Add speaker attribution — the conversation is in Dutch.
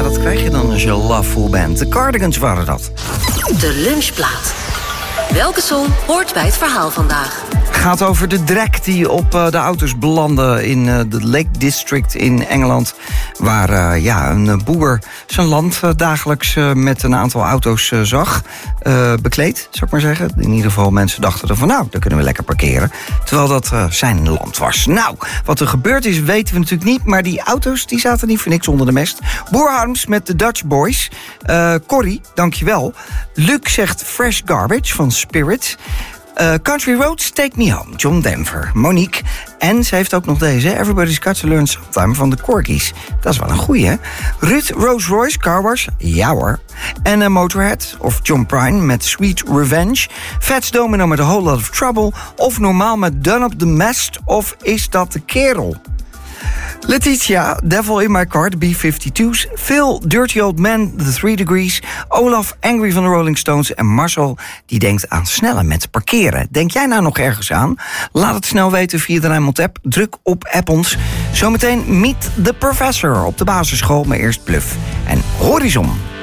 Speaker 1: dat krijg je dan als je Loveful bent. De Cardigans waren dat.
Speaker 2: De lunchplaat. Welke song hoort bij het verhaal vandaag?
Speaker 1: Gaat over de drek die op de auto's belandde in de Lake District in Engeland. Waar een boer zijn land dagelijks met een aantal auto's zag. Bekleed, zou ik maar zeggen. In ieder geval mensen dachten er van daar kunnen we lekker parkeren. Terwijl dat zijn land was. Nou, wat er gebeurd is weten we natuurlijk niet. Maar die auto's die zaten niet voor niks onder de mest. Boer Harms met de Dutch Boys. Corrie, dankjewel. Luc zegt Fresh Garbage van Spirit. Country Roads, Take Me Home, John Denver. Monique. En ze heeft ook nog deze, Everybody's Got to Learn Sometime van de Corgis. Dat is wel een goeie, hè? Ruth Rolls Royce, Car Wash, ja hoor. En Motorhead, of John Prine met Sweet Revenge. Fats Domino met A Whole Lot of Trouble. Of normaal met Done Up the Mast, of Is Dat de Kerel? Letitia, Devil in My Car, de B-52's. Phil, Dirty Old Man, The 3 Degrees. Olaf, Angry van de Rolling Stones. En Marcel, die denkt aan sneller met parkeren. Denk jij nou nog ergens aan? Laat het snel weten via de Rijnmond app. Druk op app ons. Zometeen Meet the Professor op de basisschool, maar eerst Bluff en Horizon.